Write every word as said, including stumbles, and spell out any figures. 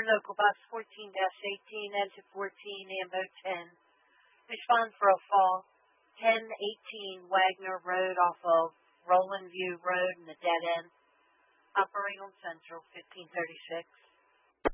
Or local bus fourteen eighteen, exit fourteen, Ambo ten. Respond for a fall, ten eighteen Wagner Road off of Roland View Road in the dead end. Operating on Central, fifteen thirty-six.